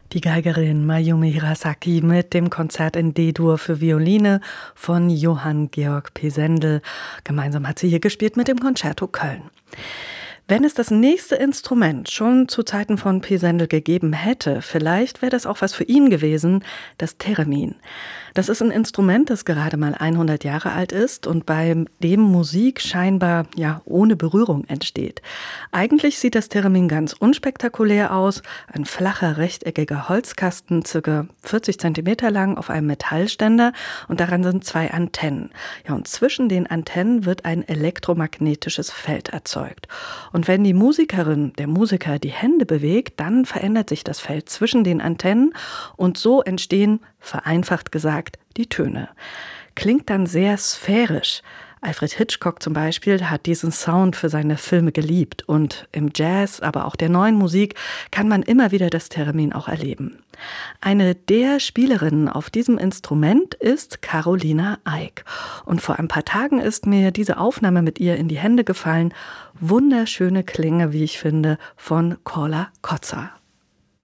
Die Geigerin Mayumi Hirasaki mit dem Konzert in D-Dur für Violine von Johann Georg Pesendel. Gemeinsam hat sie hier gespielt mit dem Concerto Köln. Wenn es das nächste Instrument schon zu Zeiten von Pesendel gegeben hätte, vielleicht wäre das auch was für ihn gewesen, das Theremin. Das ist ein Instrument, das gerade mal 100 Jahre alt ist und bei dem Musik scheinbar ohne Berührung entsteht. Eigentlich sieht das Theremin ganz unspektakulär aus. Ein flacher, rechteckiger Holzkasten, ca. 40 Zentimeter lang, auf einem Metallständer und daran sind 2 Antennen. Und zwischen den Antennen wird ein elektromagnetisches Feld erzeugt. Und wenn die Musikerin, der Musiker die Hände bewegt, dann verändert sich das Feld zwischen den Antennen und so entstehen, vereinfacht gesagt, die Töne. Klingt dann sehr sphärisch. Alfred Hitchcock zum Beispiel hat diesen Sound für seine Filme geliebt und im Jazz, aber auch der neuen Musik kann man immer wieder das Theremin auch erleben. Eine der Spielerinnen auf diesem Instrument ist Carolina Eyck und vor ein paar Tagen ist mir diese Aufnahme mit ihr in die Hände gefallen. Wunderschöne Klänge, wie ich finde, von Korla Koza.